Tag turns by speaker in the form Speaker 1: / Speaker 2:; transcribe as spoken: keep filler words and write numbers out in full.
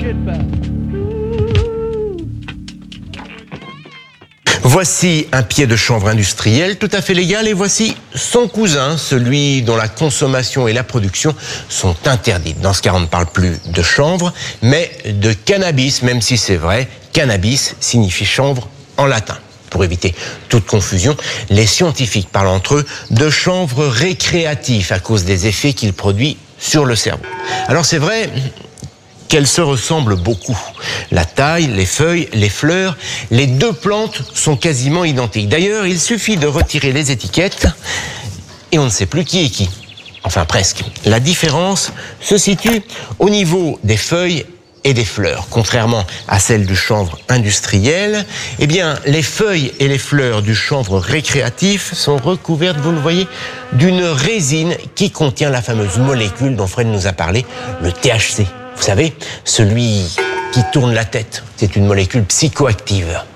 Speaker 1: Voici un pied de chanvre industriel tout à fait légal et voici son cousin, celui dont la consommation et la production sont interdites. Dans ce cas, on ne parle plus de chanvre, mais de cannabis, même si c'est vrai, cannabis signifie chanvre en latin. Pour éviter toute confusion, les scientifiques parlent entre eux de chanvre récréatif à cause des effets qu'il produit sur le cerveau. Alors c'est vrai qu'elles se ressemblent beaucoup. La taille, les feuilles, les fleurs, les deux plantes sont quasiment identiques. D'ailleurs, il suffit de retirer les étiquettes et on ne sait plus qui est qui. Enfin presque. La différence se situe au niveau des feuilles et des fleurs. Contrairement à celles du chanvre industriel, eh bien, les feuilles et les fleurs du chanvre récréatif sont recouvertes, vous le voyez, d'une résine qui contient la fameuse molécule dont Fred nous a parlé, le T H C. Vous savez, celui qui tourne la tête. C'est une molécule psychoactive.